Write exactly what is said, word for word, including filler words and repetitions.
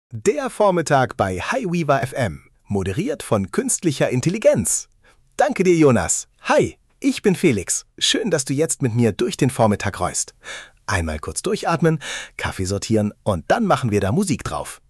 Der Vormittag bei HiWeaver F M, moderiert von künstlicher Intelligenz. Danke dir, Jonas. Hi, ich bin Felix. Schön, dass du jetzt mit mir durch den Vormittag reust. Einmal kurz durchatmen, Kaffee sortieren und dann machen wir da Musik drauf.